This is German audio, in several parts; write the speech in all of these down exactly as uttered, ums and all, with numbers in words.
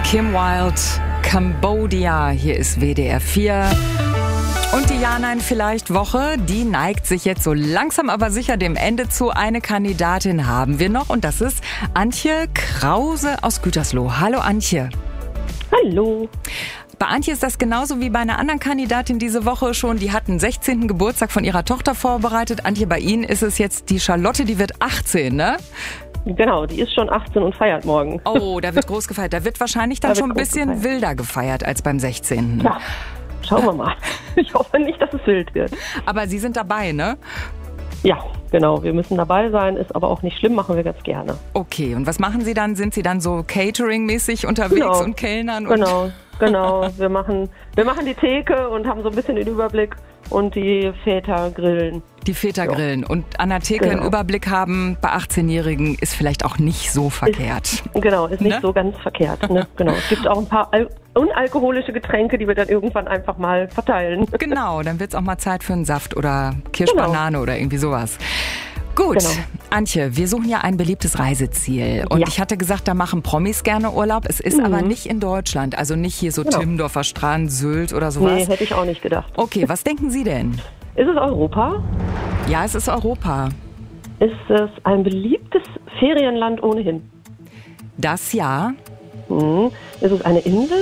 Kim Wilde, Cambodia. Hier ist W D R vier. Und die Ja-Nein-Vielleicht-Woche, die neigt sich jetzt so langsam aber sicher dem Ende zu. Eine Kandidatin haben wir noch und das ist Antje Krause aus Gütersloh. Hallo Antje. Hallo. Bei Antje ist das genauso wie bei einer anderen Kandidatin diese Woche schon. Die hat den sechzehnten Geburtstag von ihrer Tochter vorbereitet. Antje, bei Ihnen ist es jetzt die Charlotte, die wird achtzehn, ne? Genau, die ist schon achtzehn und feiert morgen. Oh, da wird groß gefeiert. Da wird wahrscheinlich dann Da wird schon ein bisschen groß gefeiert. wilder gefeiert als beim sechzehnten Ja, schauen wir mal. Ich hoffe nicht, dass es wild wird. Aber Sie sind dabei, ne? Ja, genau, wir müssen dabei sein, ist aber auch nicht schlimm, machen wir ganz gerne. Okay, und was machen Sie dann? Sind Sie dann so Catering-mäßig unterwegs Genau. und Kellnern? Und Genau, genau. Wir machen, wir machen die Theke und haben so ein bisschen den Überblick und die Väter grillen. die Väter grillen. Und an der Theke Genau. einen Überblick haben bei achtzehnjährigen ist vielleicht auch nicht so verkehrt. Genau, ist nicht Ne? so ganz verkehrt. Ne? Genau. Es gibt auch ein paar al- unalkoholische Getränke, die wir dann irgendwann einfach mal verteilen. Genau, dann wird es auch mal Zeit für einen Saft oder Kirschbanane oder irgendwie sowas. Gut, Genau. Antje, wir suchen ja ein beliebtes Reiseziel. Und Ja. ich hatte gesagt, da machen Promis gerne Urlaub. Es ist Mhm. aber nicht in Deutschland, also nicht hier so Genau. Timmendorfer Strand, Sylt oder Nee, sowas. hätte ich auch nicht gedacht. Okay, was denken Sie denn? Ist es Europa? Ja, es ist Europa. Ist es ein beliebtes Ferienland ohnehin? Das ja. Hm. Ist es eine Insel?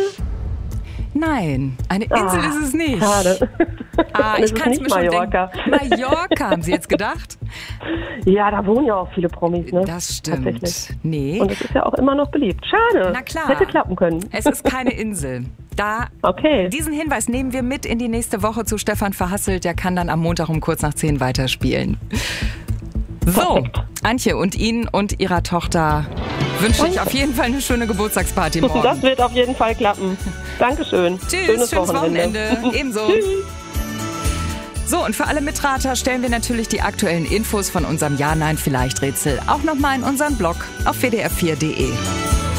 Nein, eine Insel Ah, ist es nicht. Schade. Ah, Dann ich ist es kann es nicht mir schon Mallorca. denken. Mallorca, haben Sie jetzt gedacht? Ja, da wohnen ja auch viele Promis, ne? Das stimmt. Tatsächlich. Nee, Und es ist ja auch immer noch beliebt. Schade. Na klar. Hätte klappen können. es ist keine Insel. Da Okay. Diesen Hinweis nehmen wir mit in die nächste Woche zu Stefan Verhasselt. Der kann dann am Montag um kurz nach zehn weiterspielen. So, Perfekt. Antje, und Ihnen und Ihrer Tochter wünsche ich auf jeden Fall eine schöne Geburtstagsparty morgen. Das wird auf jeden Fall klappen. Dankeschön. Tschüss, schönes, schönes Wochenende. Wochenende. Ebenso. So, und für alle Mitrater stellen wir natürlich die aktuellen Infos von unserem Ja-Nein-Vielleicht-Rätsel auch nochmal in unseren Blog auf w d r vier punkt d e.